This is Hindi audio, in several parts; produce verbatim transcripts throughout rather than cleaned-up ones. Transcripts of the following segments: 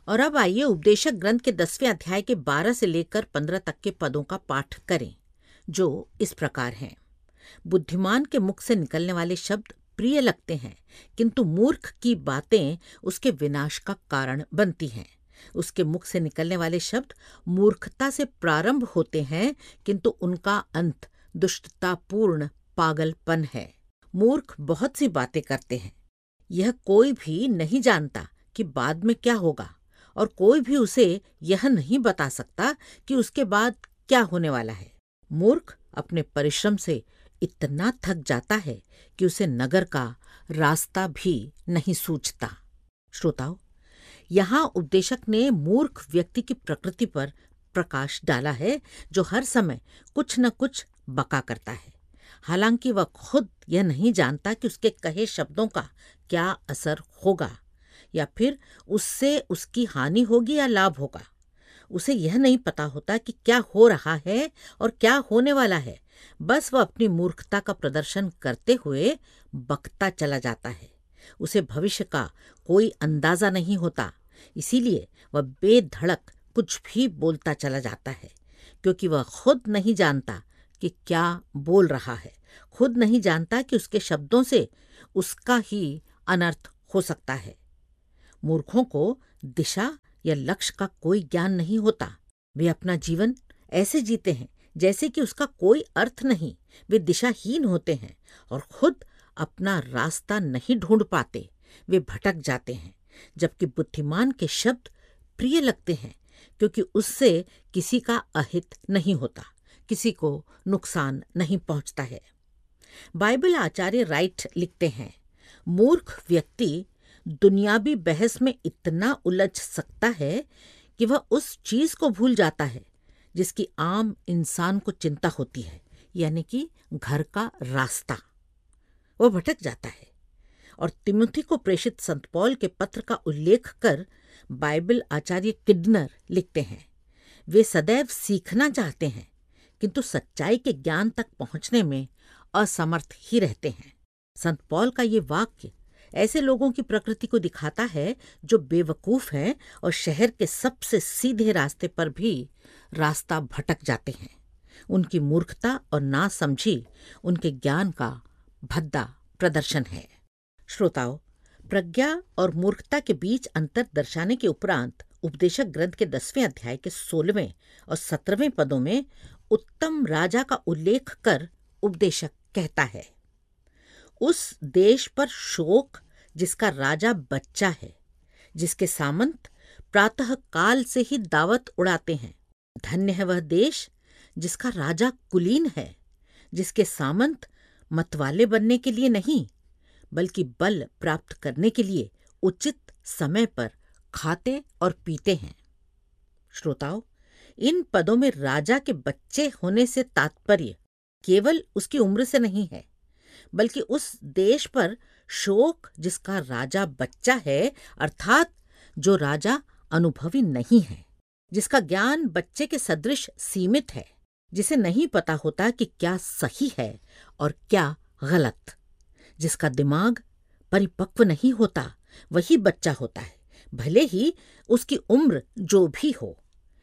और अब आइए उपदेशक ग्रंथ के दसवें अध्याय के बारह से लेकर पंद्रह तक के पदों का पाठ करें, जो इस प्रकार हैं। बुद्धिमान के मुख से निकलने वाले शब्द प्रिय लगते हैं, किंतु मूर्ख की बातें उसके विनाश का कारण बनती हैं। उसके मुख से निकलने वाले शब्द मूर्खता से प्रारंभ होते हैं, किंतु उनका अंत दुष्टतापूर्ण पागलपन है। मूर्ख बहुत सी बातें करते हैं, यह कोई भी नहीं जानता कि बाद में क्या होगा, और कोई भी उसे यह नहीं बता सकता कि उसके बाद क्या होने वाला है। मूर्ख अपने परिश्रम से इतना थक जाता है कि उसे नगर का रास्ता भी नहीं सूझता। श्रोताओ, यहाँ उपदेशक ने मूर्ख व्यक्ति की प्रकृति पर प्रकाश डाला है, जो हर समय कुछ न कुछ बका करता है। हालांकि वह खुद यह नहीं जानता कि उसके कहे शब्दों का क्या असर होगा, या फिर उससे उसकी हानि होगी या लाभ होगा। उसे यह नहीं पता होता कि क्या हो रहा है और क्या होने वाला है। बस वह अपनी मूर्खता का प्रदर्शन करते हुए बकता चला जाता है। उसे भविष्य का कोई अंदाजा नहीं होता, इसीलिए वह बेधड़क कुछ भी बोलता चला जाता है, क्योंकि वह खुद नहीं जानता कि क्या बोल रहा है, खुद नहीं जानता कि उसके शब्दों से उसका ही अनर्थ हो सकता है। मूर्खों को दिशा या लक्ष्य का कोई ज्ञान नहीं होता। वे अपना जीवन ऐसे जीते हैं जैसे कि उसका कोई अर्थ नहीं। वे दिशाहीन होते हैं और खुद अपना रास्ता नहीं ढूंढ पाते। वे भटक जाते हैं, जबकि बुद्धिमान के शब्द प्रिय लगते हैं, क्योंकि उससे किसी का अहित नहीं होता, किसी को नुकसान नहीं पहुंचता है। बाइबल आचार्य राइट लिखते हैं, मूर्ख व्यक्ति दुनियावी बहस में इतना उलझ सकता है कि वह उस चीज को भूल जाता है जिसकी आम इंसान को चिंता होती है, यानी कि घर का रास्ता। वह भटक जाता है। और तिमुथी को प्रेषित संत पौल के पत्र का उल्लेख कर बाइबल आचार्य किडनर लिखते हैं, वे सदैव सीखना चाहते हैं, किंतु सच्चाई के ज्ञान तक पहुंचने में असमर्थ ही रहते हैं। संत पौल का ये वाक्य ऐसे लोगों की प्रकृति को दिखाता है जो बेवकूफ हैं और शहर के सबसे सीधे रास्ते पर भी रास्ता भटक जाते हैं। उनकी मूर्खता और नासमझी उनके ज्ञान का भद्दा प्रदर्शन है। श्रोताओ, प्रज्ञा और मूर्खता के बीच अंतर दर्शाने के उपरांत उपदेशक ग्रंथ के दसवें अध्याय के सोलहवें और सत्रहवें पदों में उत्तम राजा का उल्लेख कर उपदेशक कहता है, उस देश पर शोक जिसका राजा बच्चा है, जिसके सामंत प्रातः काल से ही दावत उड़ाते हैं। धन्य है वह देश जिसका राजा कुलीन है, जिसके सामंत मतवाले बनने के लिए नहीं, बल्कि बल प्राप्त करने के लिए उचित समय पर खाते और पीते हैं। श्रोताओ, इन पदों में राजा के बच्चे होने से तात्पर्य केवल उसकी उम्र से नहीं है, बल्कि उस देश पर शोक जिसका राजा बच्चा है, अर्थात जो राजा अनुभवी नहीं है, जिसका ज्ञान बच्चे के सदृश सीमित है, जिसे नहीं पता होता कि क्या सही है और क्या गलत, जिसका दिमाग परिपक्व नहीं होता, वही बच्चा होता है, भले ही उसकी उम्र जो भी हो।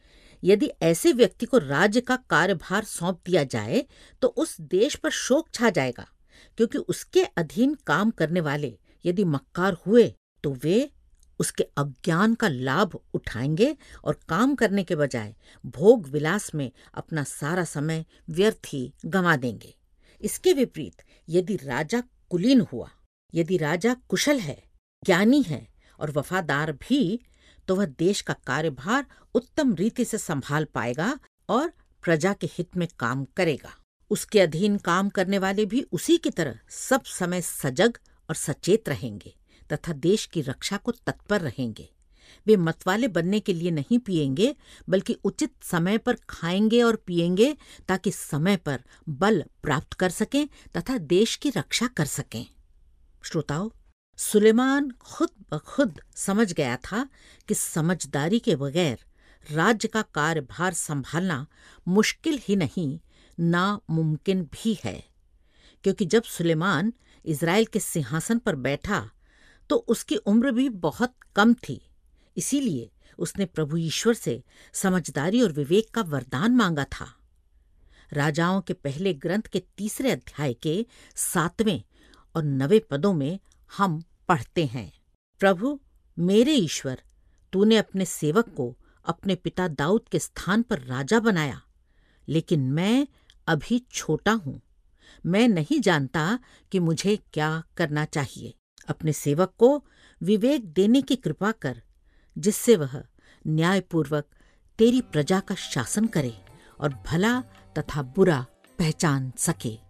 यदि ऐसे व्यक्ति को राज्य का कार्यभार सौंप दिया जाए तो उस देश पर शोक छा जाएगा, क्योंकि उसके अधीन काम करने वाले यदि मक्कार हुए तो वे उसके अज्ञान का लाभ उठाएंगे और काम करने के बजाय भोग विलास में अपना सारा समय व्यर्थ ही गंवा देंगे। इसके विपरीत यदि राजा कुलीन हुआ, यदि राजा कुशल है, ज्ञानी है और वफादार भी, तो वह देश का कार्यभार उत्तम रीति से संभाल पाएगा और प्रजा के हित में काम करेगा। उसके अधीन काम करने वाले भी उसी की तरह सब समय सजग और सचेत रहेंगे तथा देश की रक्षा को तत्पर रहेंगे। वे मतवाले बनने के लिए नहीं पिएंगे, बल्कि उचित समय पर खाएंगे और पिएंगे, ताकि समय पर बल प्राप्त कर सकें तथा देश की रक्षा कर सकें। श्रोताओ, सुलेमान खुद ब खुद समझ गया था कि समझदारी के बगैर राज्य का कार्यभार संभालना मुश्किल ही नहीं, नामुमकिन भी है, क्योंकि जब सुलेमान इज़राइल के सिंहासन पर बैठा तो उसकी उम्र भी बहुत कम थी। इसीलिए उसने प्रभु ईश्वर से समझदारी और विवेक का वरदान मांगा था। राजाओं के पहले ग्रंथ के तीसरे अध्याय के सातवें और नवे पदों में हम पढ़ते हैं, प्रभु मेरे ईश्वर, तूने अपने सेवक को अपने पिता दाऊद के स्थान पर राजा बनाया, लेकिन मैं अभी छोटा हूं। मैं नहीं जानता कि मुझे क्या करना चाहिए। अपने सेवक को विवेक देने की कृपा कर, जिससे वह न्यायपूर्वक तेरी प्रजा का शासन करे और भला तथा बुरा पहचान सके।